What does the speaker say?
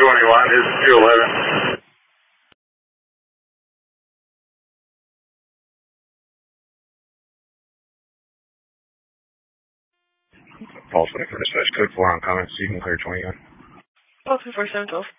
21 is 211. False for dispatch, code 4 on comments, so you can clear 21. Oh, 24712.